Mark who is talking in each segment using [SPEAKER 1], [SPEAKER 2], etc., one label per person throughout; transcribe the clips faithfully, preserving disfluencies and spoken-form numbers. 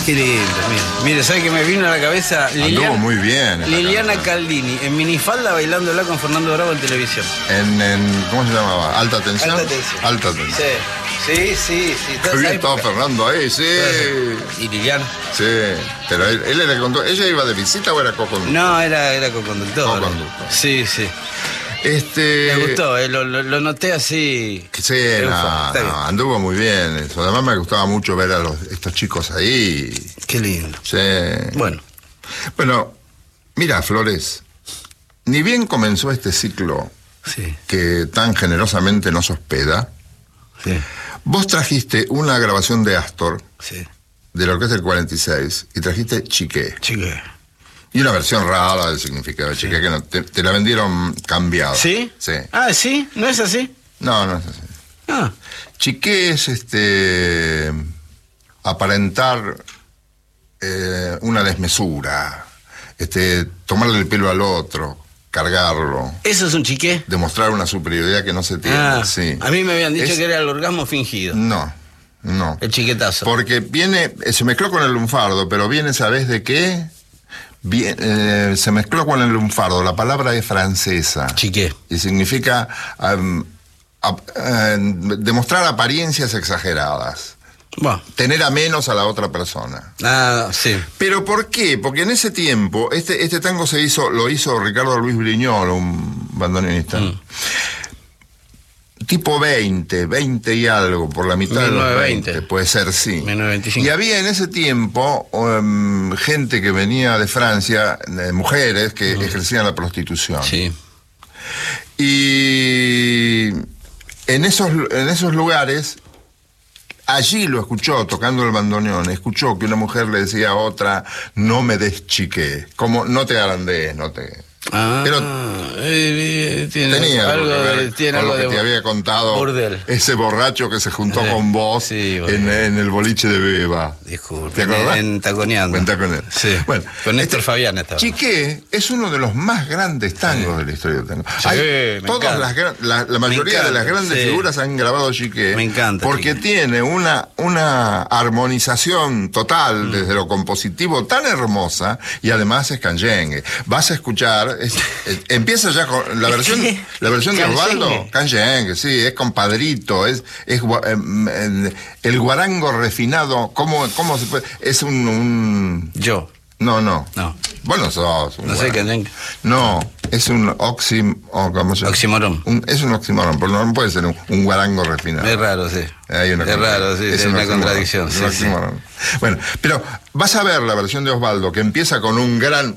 [SPEAKER 1] Qué lindo, mire. Mire, ¿sabe que me vino a la cabeza? Liliana,
[SPEAKER 2] Anduvo muy bien.
[SPEAKER 1] Liliana Caldini, en minifalda bailándola con Fernando Bravo en televisión.
[SPEAKER 2] En, en ¿cómo se llamaba? ¿Alta tensión?
[SPEAKER 1] Alta tensión.
[SPEAKER 2] Alta tensión.
[SPEAKER 1] Sí, sí, sí. sí.
[SPEAKER 2] Qué bien estaba Fernando ahí, sí.
[SPEAKER 1] ¿Y Liliana?
[SPEAKER 2] Sí, pero él, él era conductor. ¿Ella iba de visita o era co-conductor?
[SPEAKER 1] No, era, era co-conductor.
[SPEAKER 2] Co-conductor.
[SPEAKER 1] Sí, sí.
[SPEAKER 2] Este...
[SPEAKER 1] Me gustó, eh, lo, lo, lo noté así.
[SPEAKER 2] Sí, no, no, anduvo muy bien eso. Además me gustaba mucho ver a los, estos chicos ahí.
[SPEAKER 1] Qué lindo.
[SPEAKER 2] Sí.
[SPEAKER 1] Bueno.
[SPEAKER 2] Bueno, mira, Flores, ni bien comenzó este ciclo
[SPEAKER 1] Sí.
[SPEAKER 2] que tan generosamente nos hospeda,
[SPEAKER 1] Sí.
[SPEAKER 2] vos trajiste una grabación de Astor,
[SPEAKER 1] Sí.
[SPEAKER 2] de la orquesta del cuarenta y seis, y trajiste Chiqué.
[SPEAKER 1] Chique.
[SPEAKER 2] Y una versión rara del significado de Chiqué, sí. que no, te, te la vendieron cambiada.
[SPEAKER 1] ¿Sí?
[SPEAKER 2] Sí.
[SPEAKER 1] Ah, ¿sí? ¿No es así?
[SPEAKER 2] No, no es así.
[SPEAKER 1] Ah.
[SPEAKER 2] Chiqué es este aparentar eh, una desmesura, este tomarle el pelo al otro, cargarlo.
[SPEAKER 1] ¿Eso es un chiqué?
[SPEAKER 2] Demostrar una superioridad que no se tiene.
[SPEAKER 1] Ah,
[SPEAKER 2] sí.
[SPEAKER 1] A mí me habían dicho
[SPEAKER 2] es...
[SPEAKER 1] que era el orgasmo fingido.
[SPEAKER 2] No, no.
[SPEAKER 1] El chiquetazo.
[SPEAKER 2] Porque viene, se mezcló con el lunfardo, pero viene, ¿sabés de qué? Bien, eh, se mezcló con el lunfardo, la palabra es francesa.
[SPEAKER 1] Chiqué.
[SPEAKER 2] Y significa um, ap, uh, demostrar apariencias exageradas.
[SPEAKER 1] Bueno.
[SPEAKER 2] Tener a menos a la otra persona.
[SPEAKER 1] Ah, sí.
[SPEAKER 2] ¿Pero por qué? Porque en ese tiempo, este, este tango se hizo, lo hizo Ricardo Luis Briñol, un bandoneonista. Mm. Tipo veinte, veinte y algo, por la mitad de los veinte, puede ser, sí.
[SPEAKER 1] mil novecientos veinticinco.
[SPEAKER 2] Y había en ese tiempo um, gente que venía de Francia, eh, mujeres que uh-huh. ejercían la prostitución.
[SPEAKER 1] Sí.
[SPEAKER 2] Y en esos, en esos lugares, allí lo escuchó, tocando el bandoneón, escuchó que una mujer le decía a otra, no me des chiqué, como no te agrandes, no te...
[SPEAKER 1] Ah,
[SPEAKER 2] pero
[SPEAKER 1] eh, tiene
[SPEAKER 2] tenía
[SPEAKER 1] algo,
[SPEAKER 2] algo que ver
[SPEAKER 1] tiene
[SPEAKER 2] con
[SPEAKER 1] algo
[SPEAKER 2] lo que
[SPEAKER 1] de
[SPEAKER 2] te había contado
[SPEAKER 1] burdel.
[SPEAKER 2] Ese borracho que se juntó
[SPEAKER 1] sí,
[SPEAKER 2] con vos
[SPEAKER 1] sí,
[SPEAKER 2] en, en el boliche de Beba.
[SPEAKER 1] Disculpe,
[SPEAKER 2] ¿te acordás?
[SPEAKER 1] En Taconeando.
[SPEAKER 2] En Taconeando.
[SPEAKER 1] Sí.
[SPEAKER 2] Bueno,
[SPEAKER 1] con Néstor
[SPEAKER 2] este,
[SPEAKER 1] Fabián estaba.
[SPEAKER 2] Chiqué es uno de los más grandes tangos sí. de la historia del tango.
[SPEAKER 1] Sí,
[SPEAKER 2] Hay, todas las, la, la mayoría encanta, de las grandes sí. figuras han grabado Chiqué.
[SPEAKER 1] Me encanta.
[SPEAKER 2] Porque
[SPEAKER 1] Chiqué.
[SPEAKER 2] tiene una, una armonización total mm. desde lo compositivo tan hermosa y además es canyengue. Vas a escuchar... Es, es, Empieza ya con la versión, la versión de Osvaldo, canyengue, sí, es compadrito, es, es eh, el guarango refinado, ¿cómo, cómo se puede? Es un, un...
[SPEAKER 1] Yo.
[SPEAKER 2] No, no.
[SPEAKER 1] No.
[SPEAKER 2] Bueno, sos un
[SPEAKER 1] no sé qué.
[SPEAKER 2] No, es un oxim, oh, ¿cómo se llama?
[SPEAKER 1] Oxímoron.
[SPEAKER 2] Un, es un oxímoron, pero no puede ser un, un guarango refinado.
[SPEAKER 1] Es raro, sí.
[SPEAKER 2] Hay una
[SPEAKER 1] es raro, sí, es, es una contradicción.
[SPEAKER 2] Sí, sí. Bueno, pero vas a ver la versión de Osvaldo que empieza con un gran...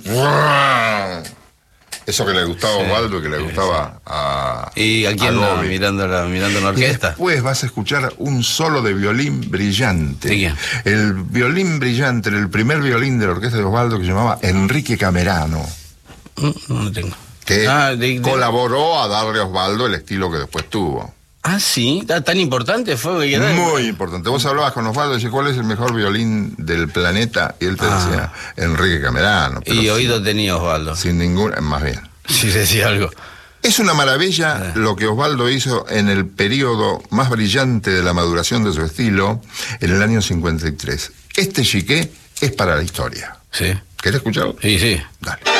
[SPEAKER 2] Eso que le gustaba a Osvaldo y que le gustaba a...
[SPEAKER 1] ¿Y a quién no? Mirando la, mirando la orquesta.
[SPEAKER 2] Y después vas a escuchar un solo de violín brillante.
[SPEAKER 1] ¿De quién?
[SPEAKER 2] El violín brillante, el primer violín de la orquesta de Osvaldo, que se llamaba Enrique Camerano.
[SPEAKER 1] No, no lo tengo.
[SPEAKER 2] Que
[SPEAKER 1] ah, de, de...
[SPEAKER 2] colaboró a darle a Osvaldo el estilo que después tuvo.
[SPEAKER 1] Ah, sí, tan importante fue. Que
[SPEAKER 2] muy importante. Vos hablabas con Osvaldo y decías, ¿cuál es el mejor violín del planeta? Y él te ah. decía, Enrique Camerano.
[SPEAKER 1] Y oído sin, tenía Osvaldo.
[SPEAKER 2] Sin ningún, más bien.
[SPEAKER 1] Sí, decía algo.
[SPEAKER 2] Es una maravilla ah. lo que Osvaldo hizo en el periodo más brillante de la maduración de su estilo, en el año cincuenta y tres. Este Chiqué es para la historia.
[SPEAKER 1] Sí.
[SPEAKER 2] ¿Querés escucharlo?
[SPEAKER 1] Sí, sí.
[SPEAKER 2] Dale.